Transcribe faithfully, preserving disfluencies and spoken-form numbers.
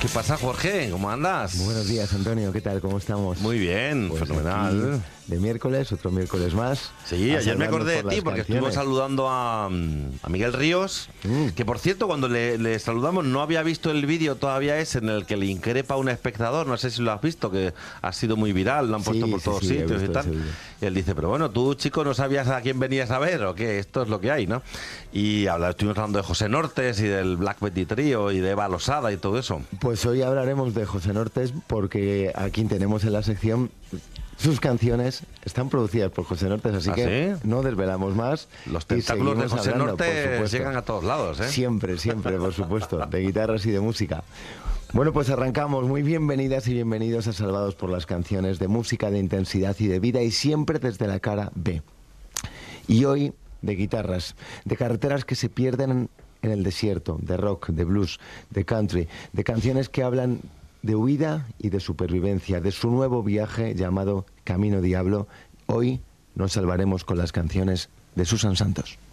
¿Qué pasa, Jorge? ¿Cómo andas? Buenos días, Antonio. ¿Qué tal? ¿Cómo estamos? Muy bien, pues fenomenal. De miércoles, otro miércoles más. Sí, ayer me acordé de ti porque estuvimos saludando a, a Miguel Ríos, mm. que por cierto, cuando le, le saludamos no había visto el vídeo todavía ese en el que le increpa a un espectador, no sé si lo has visto, que ha sido muy viral, lo han puesto sí, por todos sí, sí, sitios y tal. Y él dice, pero bueno, tú, chico, ¿no sabías a quién venías a ver o qué? Esto es lo que hay, ¿no? Y habla, estuvimos hablando de José Nortes y del Black Betty Trio y de Eva Losada y todo eso. Pues hoy hablaremos de José Nortes porque aquí tenemos en la sección... Sus canciones están producidas por José Nortes, así ¿Ah, que sí? no desvelamos más. Los tentáculos de José hablando, Nortes llegan a todos lados, ¿eh? Siempre, siempre, por supuesto, de guitarras y de música. Bueno, pues arrancamos. Muy bienvenidas y bienvenidos a Salvados por las Canciones, de música, de intensidad y de vida, y siempre desde la cara B. Y hoy, de guitarras, de carreteras que se pierden en el desierto, de rock, de blues, de country, de canciones que hablan de huida y de supervivencia, de su nuevo viaje llamado Camino Diablo. Hoy nos salvaremos con las canciones de Susan Santos.